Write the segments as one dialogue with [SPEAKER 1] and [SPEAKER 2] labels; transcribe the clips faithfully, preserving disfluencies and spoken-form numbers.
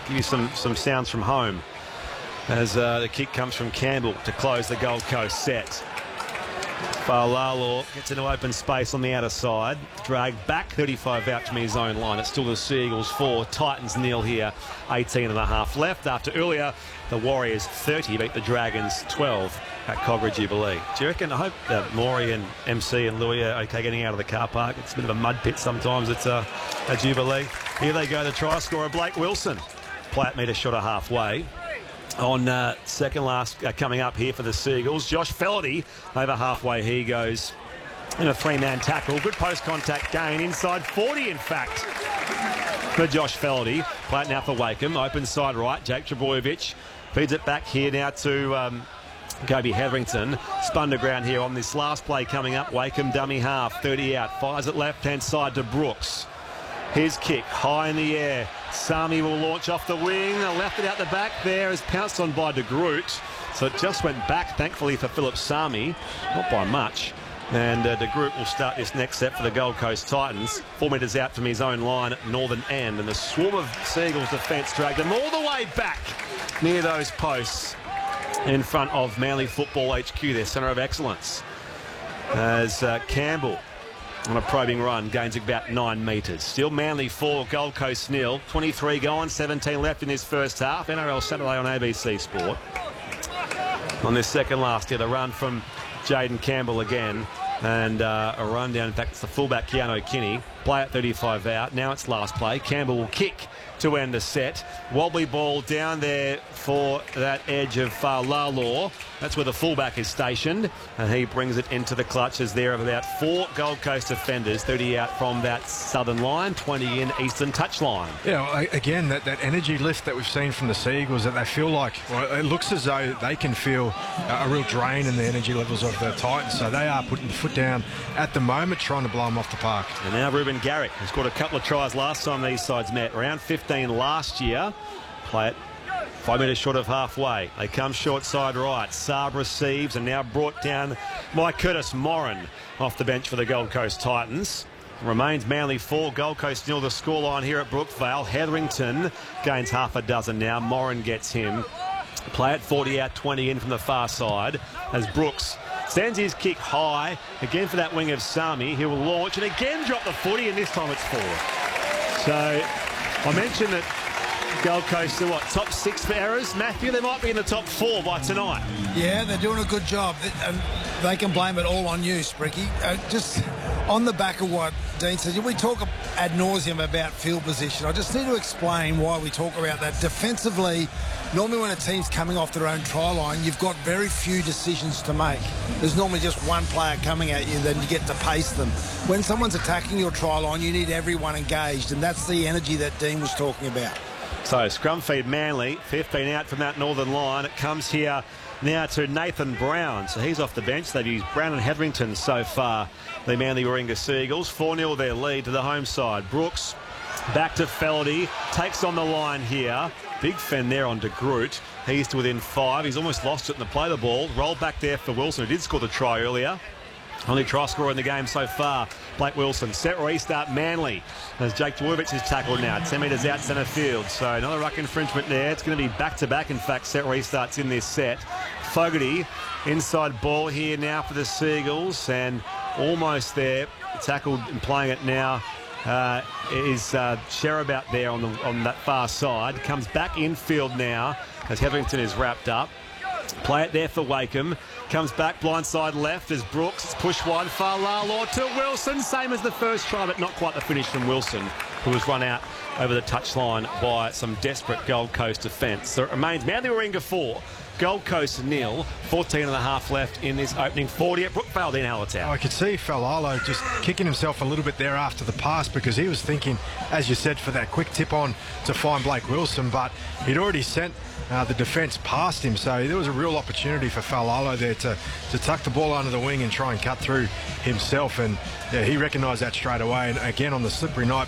[SPEAKER 1] give you some, some sounds from home as uh, the kick comes from Campbell to close the Gold Coast set. Fa'alalo gets into open space on the outer side. Dragged back thirty-five out from his own line. It's still the Seagulls four. Titans nil here. eighteen and a half left. After earlier, the Warriors thirty beat the Dragons twelve at Cogra Jubilee. Do you reckon? I hope that Maury and M C and Louis are okay getting out of the car park. It's a bit of a mud pit sometimes. It's a, a Jubilee. Here they go. The try scorer, Blake Wilson. Play at metre shot of halfway. On uh, second last uh, coming up here for the Seagulls, Josh Fellerty over halfway. He goes in a three-man tackle. Good post-contact gain inside forty, in fact, for Josh Fellerty. Play it now for Wakeham. Open side right. Jake Trebojevic feeds it back here now to um, Kobe Hetherington. Spun to ground here on this last play coming up. Wakeham dummy half, thirty out. Fires it left-hand side to Brooks. His kick high in the air. Sami will launch off the wing. Left it out the back there. Is pounced on by De Groot. So it just went back, thankfully, for Philip Sami. Not by much. And uh, De Groot will start this next set for the Gold Coast Titans. Four metres out from his own line at northern end. And the swarm of Seagulls defence dragged them all the way back near those posts in front of Manly Football H Q, their centre of excellence. As uh, Campbell, on a probing run, gains about nine metres. Still Manly four, Gold Coast nil. twenty-three gone, seventeen left in this first half. N R L Saturday on A B C Sport. On this second last here, the run from Jaden Campbell again. And uh, a run down, in fact, it's the fullback Keanu Kinney. Play at thirty-five out. Now it's last play. Campbell will kick to end the set. Wobbly ball down there for that edge of Fa'alalo. That's where the fullback is stationed, and he brings it into the clutches there of about four Gold Coast defenders. thirty out from that southern line, twenty in eastern touchline.
[SPEAKER 2] Yeah, again, that, that energy lift that we've seen from the Seagulls, that they feel like, well, it looks as though they can feel a, a real drain in the energy levels of the Titans. So they are putting the foot down at the moment, trying to blow them off the park.
[SPEAKER 1] And now Ruben Garrick, who scored a couple of tries last time these sides met, around fifteen last year. Play it five metres short of halfway. They come short side right. Saab receives and now brought down by Curtis Moran off the bench for the Gold Coast Titans. Remains Manly four, Gold Coast nil. The scoreline here at Brookvale. Hetherington gains half a dozen now. Moran gets him. Play at forty out, twenty in from the far side as Brooks sends his kick high again for that wing of Sami. He will launch and again drop the footy, and this time it's four. So I mentioned that Gold Coast are what, top six for errors? Matthew, they might be in the top four by tonight.
[SPEAKER 3] Yeah, they're doing a good job. They, they can blame it all on you, Spricky. Uh, just on the back of what Dean said, we talk ad nauseum about field position. I just need to explain why we talk about that. Defensively, normally when a team's coming off their own try line, you've got very few decisions to make. There's normally just one player coming at you, then you get to pace them. When someone's attacking your try line, you need everyone engaged, and that's the energy that Dean was talking about.
[SPEAKER 1] So scrum feed Manly, fifteen out from that northern line. It comes here now to Nathan Brown. So he's off the bench. They've used Brown and Hetherington so far. The Manly Warringah Seagulls, four nil their lead to the home side. Brooks back to Feldy, takes on the line here. Big fend there on De Groot. He's to within five. He's almost lost it in the play the ball. Rolled back there for Wilson, who did score the try earlier. Only try scorer in the game so far, Blake Wilson. Set restart Manly as Jake Trbojevic is tackled now. ten metres out centre field. So another ruck infringement there. It's going to be back-to-back, in fact, set restarts in this set. Fogarty, inside ball here now for the Seagulls, and almost there. Tackled and playing it now uh, is uh, Sherabout there on, the, on that far side. Comes back infield now as Hetherington is wrapped up. Play it there for Wakeham. Comes back blindside left as Brooks. It's pushed wide. Fa'alalo to Wilson. Same as the first try, but not quite the finish from Wilson, who was run out over the touchline by some desperate Gold Coast defence. So it remains Manly Warringah four, Gold Coast nil. fourteen and a half left in this opening forty at Brookvale, then Hallertown.
[SPEAKER 2] I could see Fa'alalo just kicking himself a little bit there after the pass, because he was thinking, as you said, for that quick tip on to find Blake Wilson, but he'd already sent Uh, the defence past him, so there was a real opportunity for Fa'alalo there to, to tuck the ball under the wing and try and cut through himself, and yeah, he recognised that straight away. And again, on the slippery night, Blake Wilson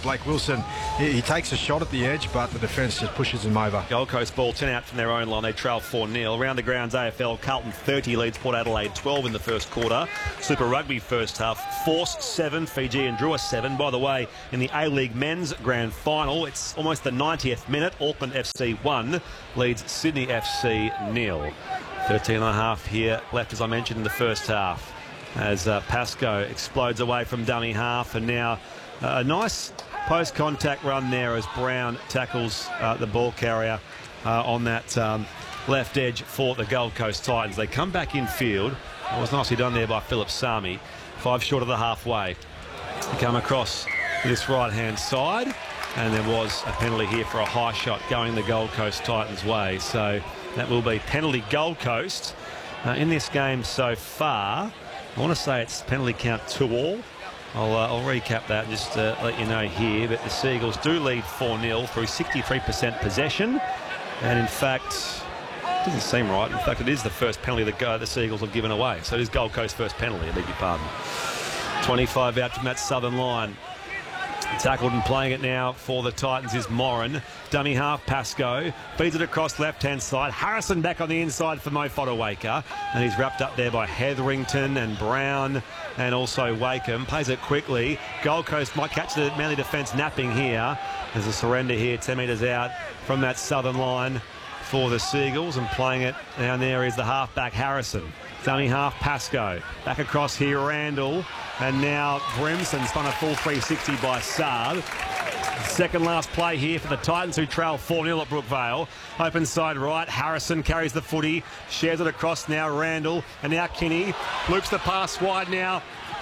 [SPEAKER 2] Wilson, he, he takes a shot at the edge, but the defence just pushes him over.
[SPEAKER 1] Gold Coast ball ten out from their own line. They trail four nil. Around the grounds A F L, Carlton thirty leads Port Adelaide twelve in the first quarter. Super Rugby first half, Force seven, Fiji and Drua seven. By the way, in the A-League men's grand final, it's almost the ninetieth minute. Auckland F C one leads Sydney F C nil. thirteen and a half here left, as I mentioned, in the first half, as uh, Pascoe explodes away from dummy half, and now uh, a nice post-contact run there as Brown tackles uh, the ball carrier uh, on that um, left edge for the Gold Coast Titans. They come back in field. It was nicely done there by Philip Sami. Five short of the halfway. They come across this right-hand side, and there was a penalty here for a high shot going the Gold Coast Titans' way. So that will be penalty Gold Coast. Uh, in this game so far, I want to say it's penalty count two all. I'll, uh, I'll recap that and just uh, let you know here. But the Seagulls do lead four nil through sixty-three percent possession. And in fact, it doesn't seem right. In fact, it is the first penalty that uh, the Seagulls have given away. So it is Gold Coast first penalty, I beg your pardon. twenty-five out from that southern line. Tackled and playing it now for the Titans is Moran. Dummy half, Pascoe. Feeds it across left-hand side. Harrison back on the inside for Mo Fodawaker. And he's wrapped up there by Hetherington and Brown and also Wakeham. Plays it quickly. Gold Coast might catch the Manly defence napping here. There's a surrender here, ten metres out from that southern line for the Seagulls. And playing it down there is the halfback, Harrison. Dummy half, Pascoe. Back across here, Randall. And now Brimson's done a full three sixty by Saab. Second last play here for the Titans, who trail four nil at Brookvale. Open side right, Harrison carries the footy, shares it across now, Randall. And now Kinney loops the pass wide now.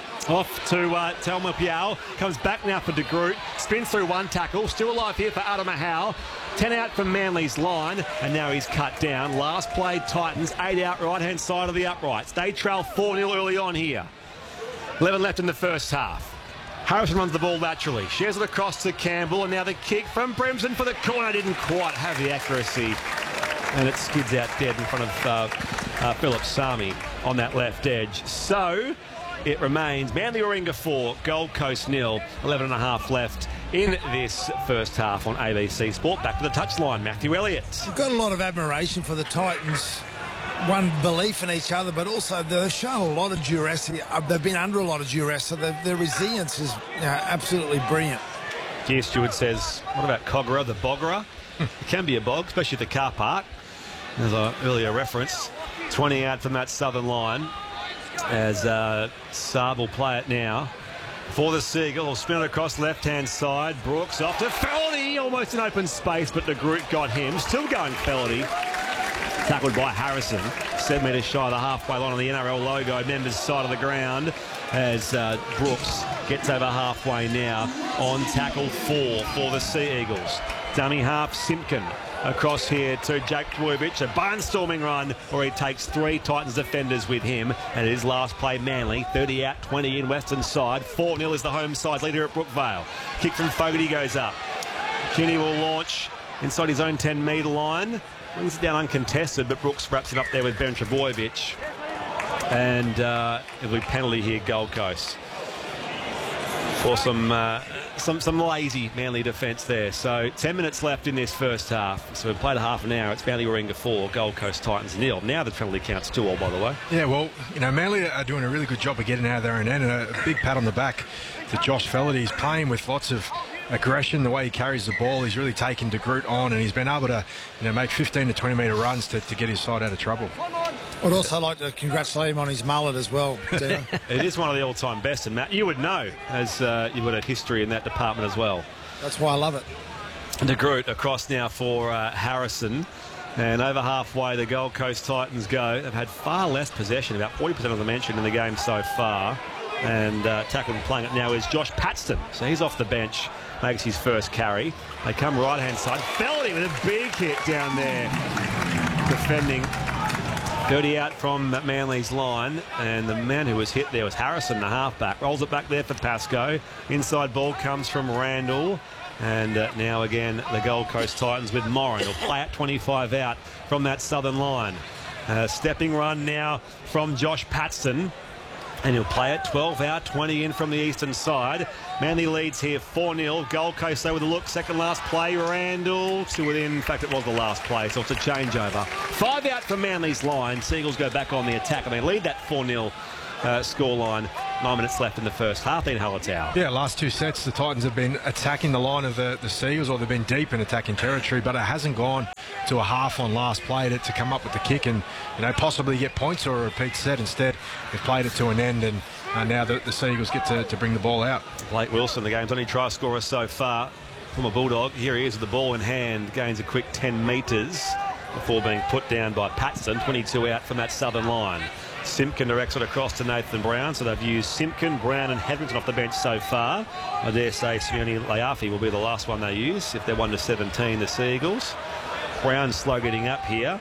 [SPEAKER 1] Off to uh, Telma Piao. Comes back now for De Groot. Spins through one tackle. Still alive here for Adam Ahau. ten out from Manly's line. And now he's cut down. Last play, Titans. eight out, right-hand side of the uprights. They trail four nil early on here. eleven left in the first half. Harrison runs the ball laterally. Shares it across to Campbell. And now the kick from Brimson for the corner. Didn't quite have the accuracy. And it skids out dead in front of uh, uh, Philip Sami on that left edge. So it remains Manly Warringah four, Gold Coast nil, eleven and a half left in this first half on A B C Sport. Back to the touchline, Matthew Elliott.
[SPEAKER 3] We've got a lot of admiration for the Titans. One, belief in each other, but also they've shown a lot of duress. They've been under a lot of duress, so their resilience is, you know, absolutely brilliant.
[SPEAKER 1] Gear Stewart says, what about Cogra, the Bogra? It can be a bog, especially at the car park. As an earlier reference, twenty out from that southern line. As uh, Saab will play it now for the Seagull. Will spin it across left-hand side. Brooks off to Feldy. Almost in open space, but the Groot got him. Still going Feldy. Tackled by Harrison. Seven metres shy of the halfway line on the N R L logo. Members side of the ground as uh, Brooks gets over halfway now on tackle four for the Sea Eagles. Dummy half, Simpkin. Across here to Jake Dwovich, a barnstorming run where he takes three Titans defenders with him. And it is last play Manly, thirty out, twenty in western side. four nil is the home side leader at Brookvale. Kick from Fogarty goes up. Kinney will launch inside his own ten metre line. Brings it down uncontested, but Brooks wraps it up there with Ben Trebojevic. And uh, it'll be penalty here, Gold Coast. For some... Uh, Some some lazy Manly defence there. So ten minutes left in this first half. So we've played a half an hour. It's Manly Warringah four, Gold Coast Titans nil. Now the penalty counts two all, by the way.
[SPEAKER 2] Yeah, well, you know, Manly are doing a really good job of getting out of their own end. And a, a big pat on the back to Josh Fellerty. He's playing with lots of aggression. The way he carries the ball, he's really taken De Groot on, and he's been able to, you know, make fifteen to twenty metre runs to, to get his side out of trouble.
[SPEAKER 3] I'd also like to congratulate him on his mullet as well.
[SPEAKER 1] It is one of the all-time best, and Matt, you would know, as uh, you've got a history in that department as well.
[SPEAKER 3] That's why I love it.
[SPEAKER 1] De Groot across now for uh, Harrison. And over halfway, the Gold Coast Titans go. They've had far less possession, about forty percent of the mention in the game so far. And uh, tackled and playing it now is Josh Paxton. So he's off the bench, makes his first carry. They come right-hand side. Feldy with a big hit down there, defending. thirty out from Manly's line, and the man who was hit there was Harrison, the halfback. Rolls it back there for Pascoe. Inside ball comes from Randall. And uh, now again, the Gold Coast Titans with Moran. He'll play at twenty-five out from that southern line. Uh, stepping run now from Josh Paxton. And he'll play it. twelve out, twenty in from the eastern side. Manly leads here four nil. Gold Coast though with a look. Second last play. Randall to within. In fact, it was the last play, so it's a changeover. Five out for Manly's line. Seagulls go back on the attack, and they lead that four nil uh, scoreline. Nine minutes left in the first half. Then Hallertau.
[SPEAKER 2] Yeah, last two sets, the Titans have been attacking the line of the, the Seagulls, or they've been deep in attacking territory, but it hasn't gone to a half on last play to, to come up with the kick and, you know, possibly get points or a repeat set. Instead, they've played it to an end, and uh, now the, the Seagulls get to, to bring the ball out.
[SPEAKER 1] Blake Wilson, the game's only try scorer so far from a Bulldog. Here he is with the ball in hand, gains a quick ten metres before being put down by Paxton. twenty-two out from that southern line. Simpkin directs it across to Nathan Brown, so they've used Simpkin, Brown and Hetherington off the bench so far. I dare say Sione Leafi will be the last one they use if they're one to seventeen, the Seagulls. Brown slow getting up here.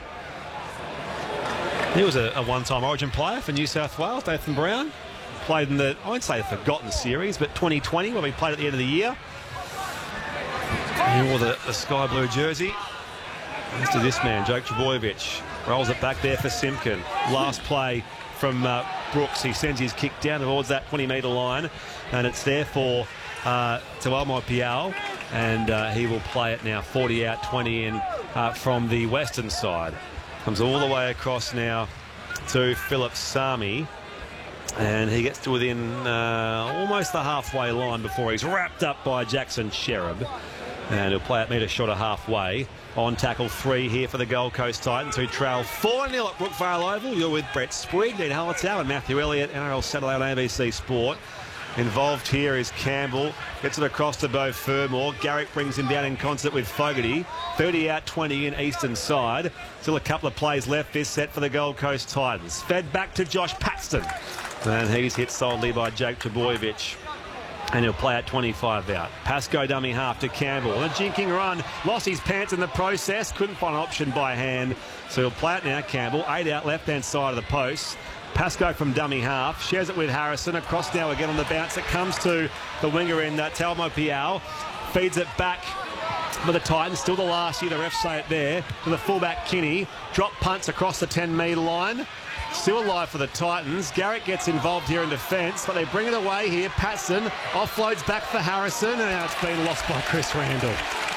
[SPEAKER 1] He was a, a one-time Origin player for New South Wales, Nathan Brown. Played in the, I won't say the forgotten series, but twenty twenty when we played at the end of the year. He wore the, the sky blue jersey. Next to this man, Jake Trbojevic. Rolls it back there for Simpkin. Last play from uh, Brooks. He sends his kick down towards that twenty metre line, and it's there for uh, Tauamoi Piao, and uh, he will play it now. forty out, twenty in uh, from the western side. Comes all the way across now to Philip Sami, and he gets to within uh, almost the halfway line before he's wrapped up by Jackson Sherab, and he'll play it metre short of halfway. On tackle three here for the Gold Coast Titans, who trail four nil at Brookvale Oval. You're with Brett Sprigg, Dean Hallertau and Matthew Elliott, N R L Saturday on A B C Sport. Involved here is Campbell. Gets it across to Beau Fermor. Garrick brings him down in concert with Fogarty. thirty out, twenty in eastern side. Still a couple of plays left this set for the Gold Coast Titans. Fed back to Josh Paxton. And he's hit solidly by Jake Trbojevic. And he'll play at twenty-five out. Pascoe dummy half to Campbell. And a jinking run. Lost his pants in the process. Couldn't find an option by hand. So he'll play it now, Campbell. Eight out left-hand side of the post. Pascoe from dummy half. Shares it with Harrison. Across now again on the bounce. It comes to the winger in uh, Tauamoi Piao. Feeds it back for the Titans. Still the last year, the refs say it there. To the fullback, Kinney. Drop punts across the ten metre line. Still alive for the Titans. Garrick gets involved here in defence, but they bring it away here. Patson offloads back for Harrison, and now it's been lost by Chris Randall.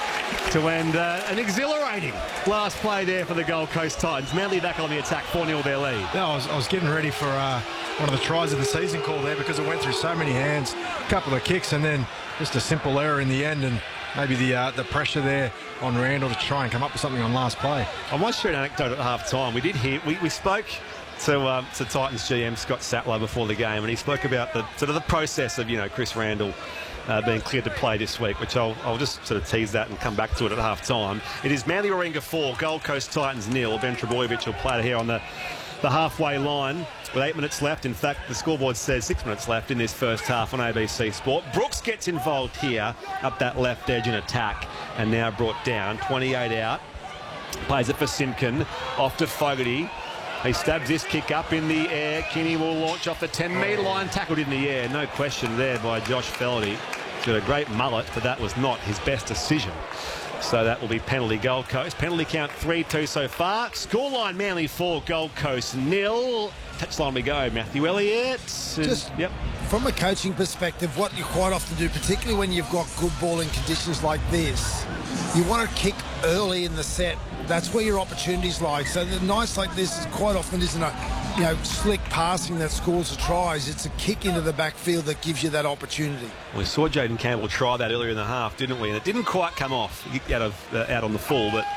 [SPEAKER 1] To end uh, an exhilarating last play there for the Gold Coast Titans. Manly back on the attack, four nil their lead.
[SPEAKER 2] Yeah, I was, I was getting ready for uh, one of the tries of the season call there, because it went through so many hands, a couple of kicks, and then just a simple error in the end, and maybe the uh, the pressure there on Randall to try and come up with something on last play.
[SPEAKER 1] I might share an anecdote at half time. We did hear, we, we spoke to, um, to Titans G M Scott Sattler before the game, and he spoke about the sort of the process of, you know, Chris Randall uh, being cleared to play this week, which I'll, I'll just sort of tease that and come back to it at half time. It is Manly Warringah four, Gold Coast Titans nil. Ben Trbojevic will play it here on the, the halfway line with eight minutes left. In fact, the scoreboard says six minutes left in this first half on A B C Sport. Brooks gets involved here up that left edge in attack, and now brought down. twenty-eight out. Plays it for Simpkin. Off to Fogarty. He stabs this kick up in the air. Kinney will launch off the ten metre line. Tackled in the air. No question there by Josh Feldy. He's got a great mullet, but that was not his best decision. So that will be penalty Gold Coast. Penalty count three two so far. Scoreline Manly four, Gold Coast nil. Touchline we go. Matthew Elliott.
[SPEAKER 3] Just
[SPEAKER 1] yep.
[SPEAKER 3] From a coaching perspective, what you quite often do, particularly when you've got good balling conditions like this, you want to kick early in the set. That's where your opportunities lie. So the nights like this is quite often isn't a, you know, slick passing that scores the tries. It's a kick into the backfield that gives you that opportunity.
[SPEAKER 1] We saw Jaden Campbell try that earlier in the half, didn't we? And it didn't quite come off out of uh, out on the full, but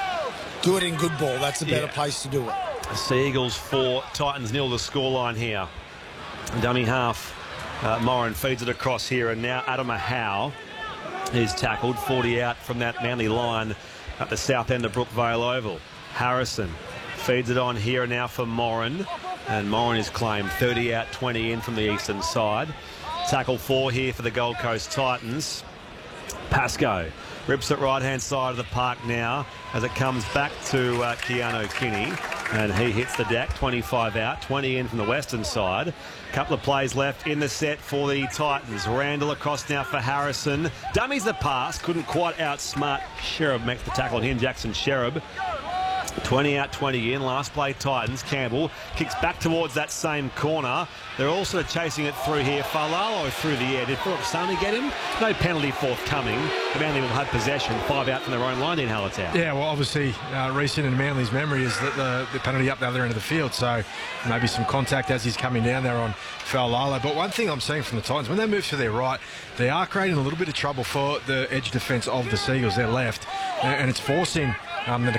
[SPEAKER 3] do it in good ball. That's a better
[SPEAKER 1] yeah.
[SPEAKER 3] place to do it.
[SPEAKER 1] Seagulls four, Titans nil. The scoreline here. Dummy half. Uh, Moran feeds it across here, and now Adama Howe is tackled. forty out from that Manly line at the south end of Brookvale Oval. Harrison feeds it on here now for Moran, and Moran is claimed. thirty out, twenty in from the eastern side. Tackle four here for the Gold Coast Titans. Pascoe rips it right-hand side of the park now as it comes back to uh, Keanu Kinney, and he hits the deck. twenty-five out, twenty in from the western side. Couple of plays left in the set for the Titans. Randall across now for Harrison. Dummies the pass, couldn't quite outsmart Sherab. Makes the tackle on him, Jackson Sherab. twenty out, twenty in. Last play, Titans. Campbell kicks back towards that same corner. They're all sort of chasing it through here. Falalo through the air. Did Philip Sami get him? No penalty forthcoming. The Manly will have possession. Five out from their own line in Hallertau.
[SPEAKER 2] Yeah, well, obviously, uh, recent in Manly's memory is that the, the penalty up the other end of the field. So maybe some contact as he's coming down there on Falalo. But one thing I'm seeing from the Titans, when they move to their right, they are creating a little bit of trouble for the edge defence of the Seagulls, their left. And it's forcing um, them to